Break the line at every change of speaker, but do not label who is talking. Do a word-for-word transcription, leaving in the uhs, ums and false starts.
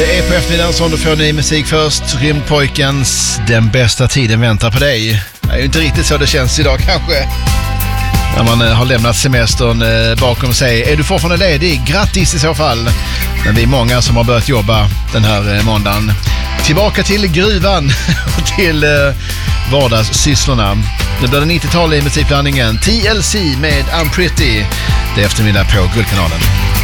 Det är på eftermiddagen som du får ny musik först. Rymdpojkens Den bästa tiden väntar på dig. Det är ju inte riktigt så det känns idag kanske. När man har lämnat semestern bakom sig. Är du fortfarande ledig? Grattis i så fall. Men vi är många som har börjat jobba den här måndagen. Tillbaka till gruvan och till vardagssysslorna. Nu blir det nittiotal i musikblandningen. T L C med I'm Pretty. Det är eftermiddag på Guldkanalen.